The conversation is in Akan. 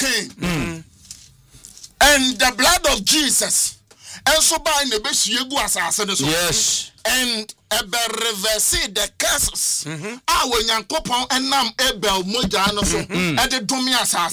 Cain. And the blood of Jesus. And so by the best you go as yes. And reverse the curses. When Yankopon and Nam Ebel Mojano so at the Domias